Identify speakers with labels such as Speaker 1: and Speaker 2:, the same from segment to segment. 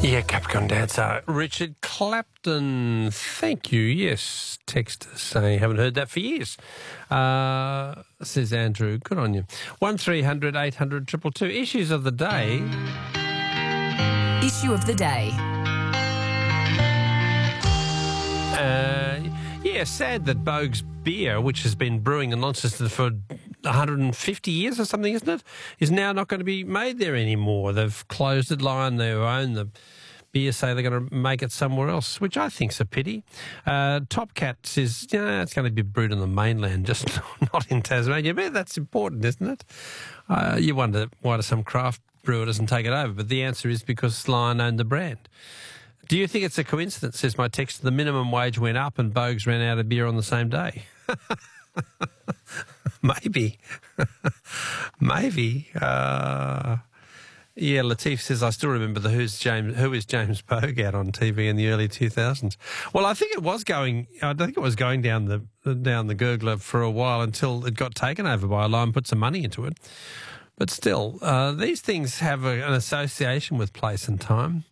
Speaker 1: Yeah, Capricorn dancer. Richard Clapton, thank you. Yes, text saying haven't heard that for years. Says Andrew, good on you. 1300 800 222. Issues of the day.
Speaker 2: Issue of the day.
Speaker 1: Yeah, sad that Boag's beer, which has been brewing in Launceston for 150 years or something, isn't it, is now not going to be made there anymore. They've closed it. Lion, they own the beer, say they're going to make it somewhere else, which I think's a pity. Top Cat says, it's going to be brewed on the mainland, just not in Tasmania. But that's important, isn't it? You wonder why some craft brewer doesn't take it over, but the answer is because Lion owned the brand. Do you think it's a coincidence, says my text, the minimum wage went up and Boag's ran out of beer on the same day? Maybe. Maybe. Yeah, Latif says, I still remember the Who is James Boag out on TV in the early 2000s. Well, I think it was going down the gurgler for a while until it got taken over by a lie and put some money into it. But still, these things have an association with place and time.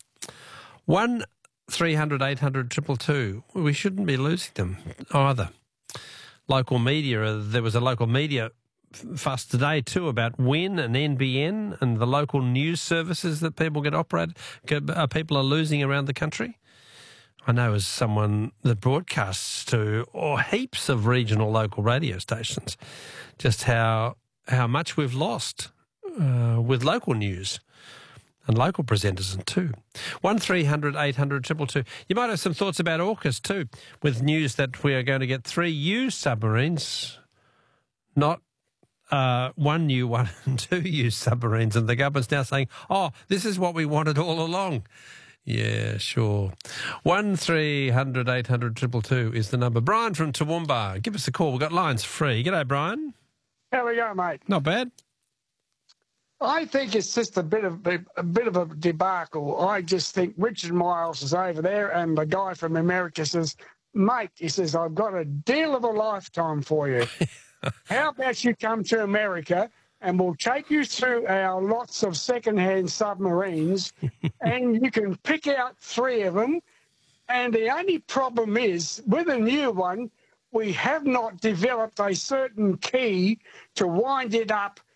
Speaker 1: 1300 800 222. We shouldn't be losing them either. Local media, there was a local media fuss today too about WIN and NBN and the local news services that people people are losing around the country. I know as someone that broadcasts to heaps of regional local radio stations, just how much we've lost with local news. And local presenters too. 1300 800 222. You might have some thoughts about AUKUS too, with news that we are going to get 3 used submarines, not 1 new one and 2 used submarines. And the government's now saying, this is what we wanted all along. Yeah, sure. 1300 800 222 is the number. Brian from Toowoomba, give us a call. We've got lines free. G'day, Brian.
Speaker 3: How we go, mate?
Speaker 1: Not bad.
Speaker 3: I think it's just a bit of a debacle. I just think Richard Miles is over there, and the guy from America says, mate, he says, I've got a deal of a lifetime for you. How about you come to America and we'll take you through our lots of second-hand submarines and you can pick out 3 of them. And the only problem is, with a new one, we have not developed a certain key to wind it up